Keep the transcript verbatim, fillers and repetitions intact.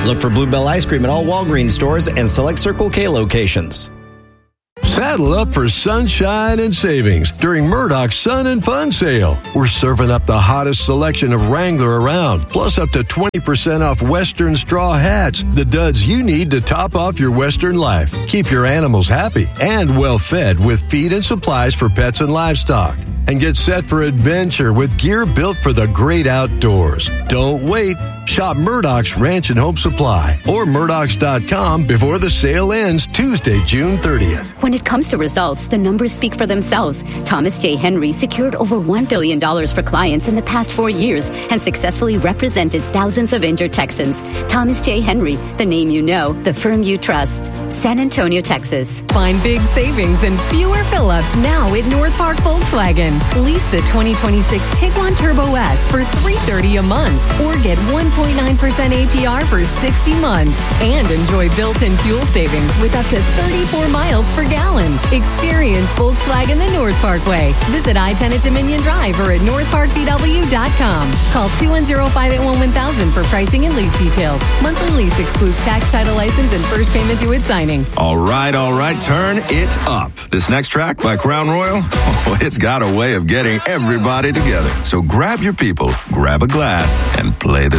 Look for Bluebell Ice Cream at all Walgreens stores and select Circle K locations. Saddle up for sunshine and savings during Murdoch's Sun and Fun sale. We're serving up the hottest selection of Wrangler around, plus up to twenty percent off Western straw hats, the duds you need to top off your Western life. Keep your animals happy and well fed with feed and supplies for pets and livestock. And get set for adventure with gear built for the great outdoors. Don't wait. Shop Murdoch's Ranch and Home Supply or Murdochs dot com before the sale ends Tuesday, June thirtieth. When it comes to results, the numbers speak for themselves. Thomas J. Henry secured over one billion dollars for clients in the past four years and successfully represented thousands of injured Texans. Thomas J. Henry, the name you know, the firm you trust. San Antonio, Texas. Find big savings and fewer fill-ups now at North Park Volkswagen. Lease the twenty twenty-six Tiguan Turbo S for three hundred thirty dollars a month or get one point nine percent A P R for sixty months and enjoy built-in fuel savings with up to thirty-four miles per gallon. Experience Volkswagen the North Park way. Visit I ten at Dominion Drive or at north park v w dot com. Call two one zero, five eight one, one thousand for pricing and lease details. Monthly lease excludes tax, title, license, and first payment due at signing. All right, all right, turn it up. This next track by Crown Royal, oh, it's got a way of getting everybody together. So grab your people, grab a glass, and play this